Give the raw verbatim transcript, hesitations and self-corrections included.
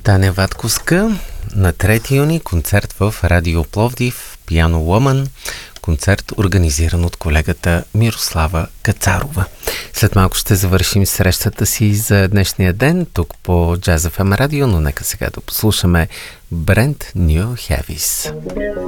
Таня Ватковска на трети юни концерт в Радио Пловдив, Piano Woman, концерт организиран от колегата Мирослава Кацарова. След малко ще завършим срещата си за днешния ден тук по Jazz еф ем радио, но нека сега да послушаме Brand New Heavies.